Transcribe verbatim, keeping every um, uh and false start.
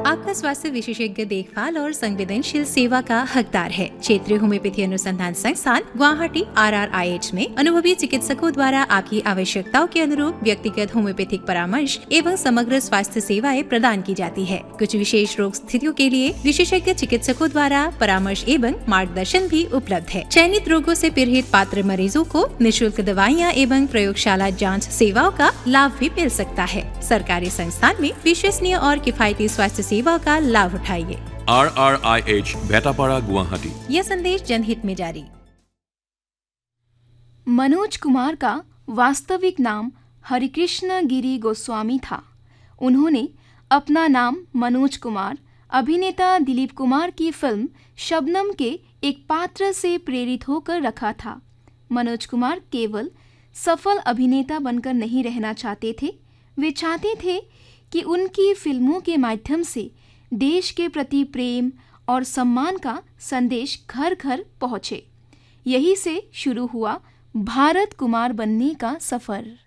आपका स्वास्थ्य विशेषज्ञ देखभाल और संवेदनशील सेवा का हकदार है। क्षेत्रीय होम्योपैथी अनुसंधान संस्थान Guwahati are are I H में अनुभवी चिकित्सकों द्वारा आपकी आवश्यकताओं के अनुरूप व्यक्तिगत होम्योपैथिक परामर्श एवं समग्र स्वास्थ्य सेवाएं प्रदान की जाती है। कुछ विशेष रोग स्थितियों के लिए विशेषज्ञ चिकित्सकों द्वारा परामर्श एवं मार्गदर्शन भी उपलब्ध है। चयनित रोगों से पीड़ित पात्र मरीजों को निःशुल्क दवाइयाँ एवं प्रयोगशाला जाँच सेवाओं का लाभ भी मिल सकता है। सरकारी संस्थान में विश्वसनीय और किफायती स्वास्थ्य सेवा का लाभ उठाइए। Are are I H बेटापाड़ा Guwahati. यह संदेश जनहित में जारी। मनोज कुमार का वास्तविक नाम हरिकृष्ण गिरी गोस्वामी था। उन्होंने अपना नाम मनोज कुमार अभिनेता दिलीप कुमार की फिल्म शबनम के एक पात्र से प्रेरित होकर रखा था। मनोज कुमार केवल सफल अभिनेता बनकर नहीं रहना चाहते थे, वे चाहते थे कि उनकी फिल्मों के माध्यम से देश के प्रति प्रेम और सम्मान का संदेश घर घर पहुंचे। यही से शुरू हुआ भारत कुमार बनने का सफर।